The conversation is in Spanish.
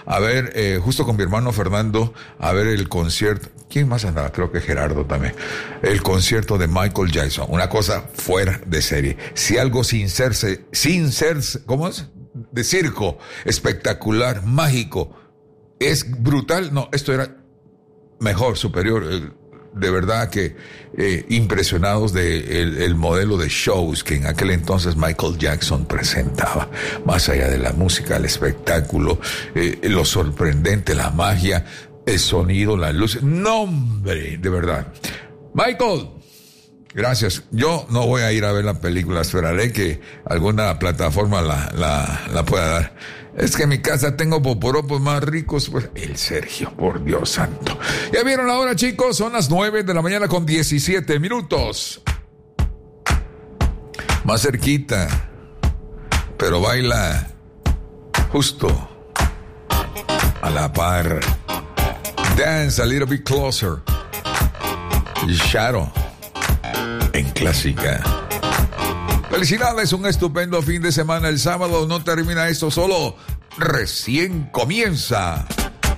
a ver, justo con mi hermano Fernando, a ver el concierto. ¿Quién más andaba? Creo que Gerardo también. El concierto de Michael Jackson. Una cosa fuera de serie. Si algo sin ser, ¿cómo es? De circo, espectacular, mágico, es brutal. No, esto era mejor, superior. De verdad que impresionados de el modelo de shows que en aquel entonces Michael Jackson presentaba. Más allá de la música, el espectáculo, lo sorprendente, la magia, el sonido, las luces. ¡No, hombre! De verdad. Michael, gracias. Yo no voy a ir a ver la película. Esperaré que alguna plataforma la pueda dar. Es que en mi casa tengo poporopos más ricos. Pues el Sergio, por Dios santo. Ya vieron la hora, chicos. Son las 9 de la mañana con 17 minutos. Más cerquita. Pero baila justo a la par. Dance a little bit closer. Shadow en clásica. Felicidades, un estupendo fin de semana. El sábado no termina esto, solo recién comienza.